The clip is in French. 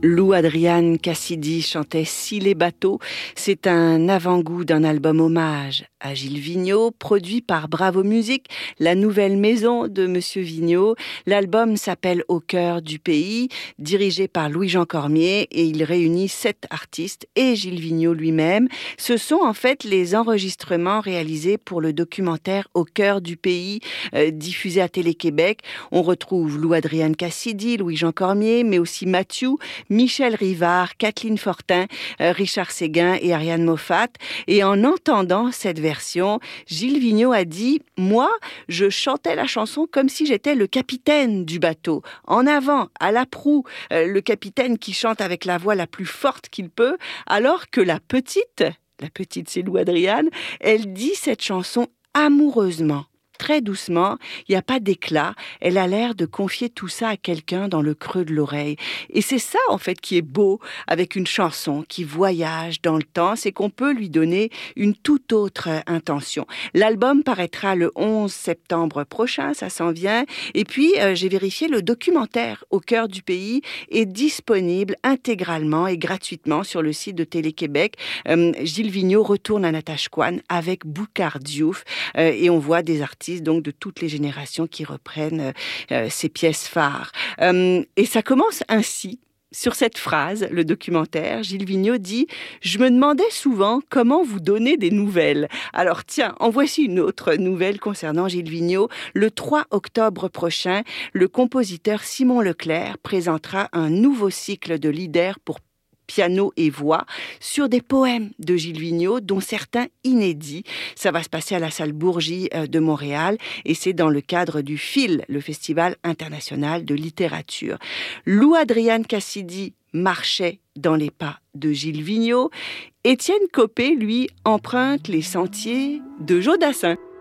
Lou Adrian Cassidy chantait « Si les bateaux ». C'est un avant-goût d'un album hommage à Gilles Vigneault, produit par Bravo Musique, la nouvelle maison de Monsieur Vigneault. L'album s'appelle « Au cœur du pays », dirigé par Louis-Jean Cormier, et il réunit 7 artistes et Gilles Vigneault lui-même. Ce sont en fait les enregistrements réalisés pour le documentaire « Au cœur du pays », diffusé à Télé-Québec. On retrouve Lou Adrian Cassidy, Louis-Jean Cormier, mais aussi Mathieu, Michel Rivard, Kathleen Fortin, Richard Séguin et Ariane Moffat. Et en entendant cette version, Gilles Vigneault a dit « Moi, je chantais la chanson comme si j'étais le capitaine du bateau. En avant, à la proue, le capitaine qui chante avec la voix la plus forte qu'il peut, alors que la petite c'est Lou Adrian, elle dit cette chanson amoureusement. Très doucement, il n'y a pas d'éclat. Elle a l'air de confier tout ça à quelqu'un dans le creux de l'oreille. Et c'est ça, en fait, qui est beau avec une chanson qui voyage dans le temps, c'est qu'on peut lui donner une toute autre intention. L'album paraîtra le 11 septembre prochain, ça s'en vient. Et puis, j'ai vérifié, le documentaire Au cœur du pays est disponible intégralement et gratuitement sur le site de Télé-Québec. Gilles Vigneault retourne à Natashquan avec Boukhar Diouf et on voit des artistes donc de toutes les générations qui reprennent ces pièces phares. Et ça commence ainsi. Sur cette phrase, le documentaire, Gilles Vigneault dit « Je me demandais souvent comment vous donner des nouvelles. » Alors tiens, en voici une autre nouvelle concernant Gilles Vigneault. Le 3 octobre prochain, le compositeur Simon Leclerc présentera un nouveau cycle de lieder pour piano et voix, sur des poèmes de Gilles Vigneault, dont certains inédits. Ça va se passer à la salle Bourgie de Montréal, et c'est dans le cadre du FIL, le Festival international de littérature. Lou Adrian Cassidy marchait dans les pas de Gilles Vigneault. Étienne Copé, lui, emprunte les sentiers de Jodassin.